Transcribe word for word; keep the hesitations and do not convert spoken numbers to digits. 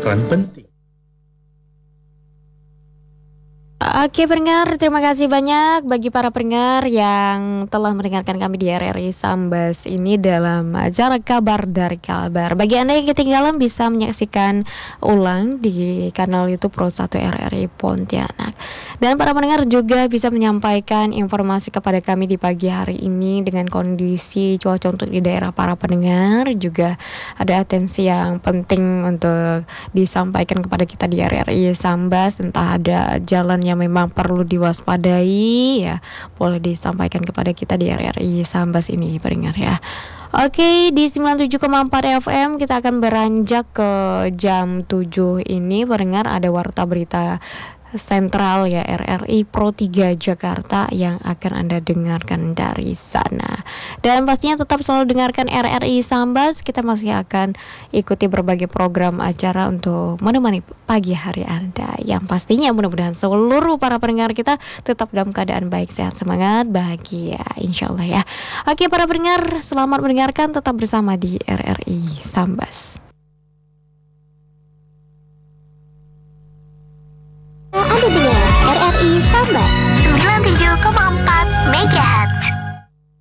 Peran penting. Oke pendengar, terima kasih banyak bagi para pendengar yang telah mendengarkan kami di R R I Sambas ini dalam acara Kabar dari Kalbar. Bagi Anda yang ketinggalan bisa menyaksikan ulang di kanal YouTube Pro satu R R I Pontianak. Dan para pendengar juga bisa menyampaikan informasi kepada kami di pagi hari ini dengan kondisi cuaca untuk di daerah para pendengar. Juga ada atensi yang penting untuk disampaikan kepada kita di R R I Sambas, entah ada jalan yang memang perlu diwaspadai ya, boleh disampaikan kepada kita di R R I Sambas ini pendengar ya. Oke, di sembilan puluh tujuh koma empat F M kita akan beranjak ke jam tujuh ini pendengar, ada warta berita sentral ya R R I Pro tiga Jakarta yang akan Anda dengarkan dari sana. Dan pastinya tetap selalu dengarkan R R I Sambas. Kita masih akan ikuti berbagai program acara untuk menemani pagi hari Anda. Yang pastinya mudah-mudahan seluruh para pendengar kita tetap dalam keadaan baik, sehat, semangat, bahagia insya Allah ya. Oke para pendengar, selamat mendengarkan, tetap bersama di R R I Sambas.